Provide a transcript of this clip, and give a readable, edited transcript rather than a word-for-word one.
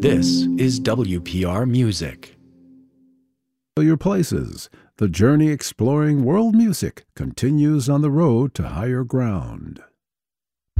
This is WPR Music. Your places. The journey exploring world music continues on the road to higher ground.